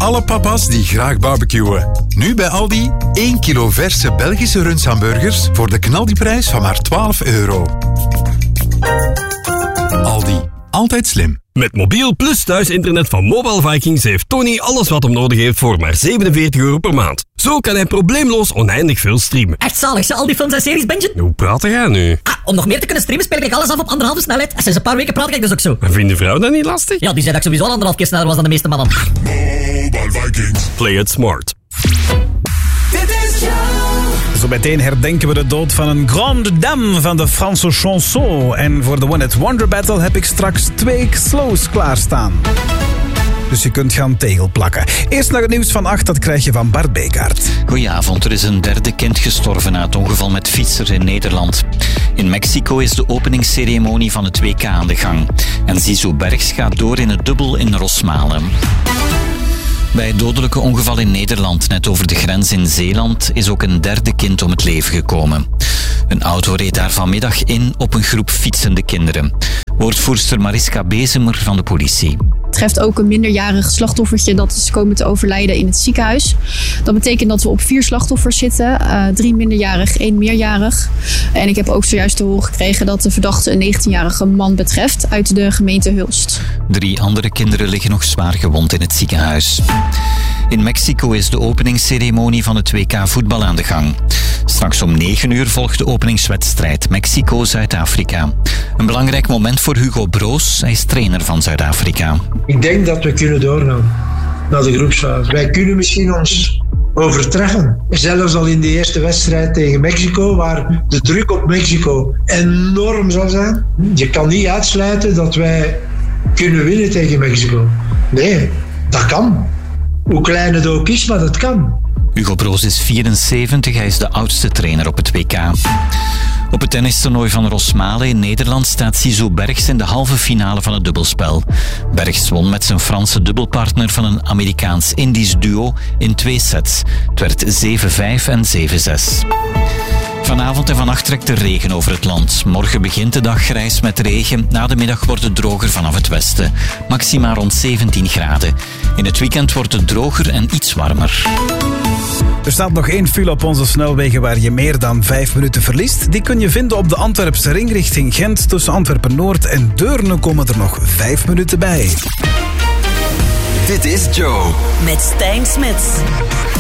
alle papa's die graag barbecuen. Nu bij Aldi 1 kilo verse Belgische rundshamburgers voor de knaldiprijs van maar €12. Aldi, altijd slim. Met mobiel plus thuisinternet van Mobile Vikings heeft Tony alles wat hem nodig heeft voor maar €47 per maand. Zo kan hij probleemloos oneindig veel streamen. Echt zalig, ze al die films en series bingen? Hoe praat jij nu? Om nog meer te kunnen streamen speel ik alles af op 1,5 snelheid. En sinds een paar weken praat ik dus ook zo. En vindt de vrouw dat niet lastig? Ja, die zei dat ik sowieso 1,5 keer sneller was dan de meeste mannen. Mobile Vikings. Play it smart. Zo meteen herdenken we de dood van een grande dame van de Franse chanson. En voor de One Hit Wonder Battle heb ik straks 2 slows klaarstaan. Dus je kunt gaan tegelplakken. Eerst naar het nieuws van 8, dat krijg je van Bart Bekaert. Goedenavond, er is een derde kind gestorven na het ongeval met fietsers in Nederland. In Mexico is de openingsceremonie van het WK aan de gang. En Zizou Bergs gaat door in het dubbel in Rosmalen. Bij het dodelijke ongeval in Nederland, net over de grens in Zeeland, is ook een derde kind om het leven gekomen. Een auto reed daar vanmiddag in op een groep fietsende kinderen. Woordvoerster Mariska Bezemer van de politie. Het treft ook een minderjarig slachtoffertje dat is komen te overlijden in het ziekenhuis. Dat betekent dat we op 4 slachtoffers zitten. 3 minderjarig, 1 meerjarig. En ik heb ook zojuist te horen gekregen dat de verdachte een 19-jarige man betreft uit de gemeente Hulst. 3 andere kinderen liggen nog zwaar gewond in het ziekenhuis. In Mexico is de openingsceremonie van het WK voetbal aan de gang. Straks om 9 uur volgt de openingswedstrijd Mexico-Zuid-Afrika. Een belangrijk moment voor Hugo Broos, hij is trainer van Zuid-Afrika. Ik denk dat we kunnen doorgaan naar de groepsfase. Wij kunnen misschien ons overtreffen. Zelfs al in de eerste wedstrijd tegen Mexico, waar de druk op Mexico enorm zal zijn. Je kan niet uitsluiten dat wij kunnen winnen tegen Mexico. Nee, dat kan. Hoe klein het ook is, maar dat kan. Hugo Broos is 74, hij is de oudste trainer op het WK. Op het tennistoernooi van Rosmalen in Nederland staat Zizou Bergs in de halve finale van het dubbelspel. Bergs won met zijn Franse dubbelpartner van een Amerikaans-Indisch duo in 2 sets. Het werd 7-5 en 7-6. Vanavond en vannacht trekt de regen over het land. Morgen begint de dag grijs met regen. Na de middag wordt het droger vanaf het westen. Maxima rond 17 graden. In het weekend wordt het droger en iets warmer. Er staat nog 1 file op onze snelwegen waar je meer dan 5 minuten verliest. Die kun je vinden op de Antwerpse ring richting Gent. Tussen Antwerpen-Noord en Deurne komen er nog 5 minuten bij. Dit is Joe. Met Stijn Smits.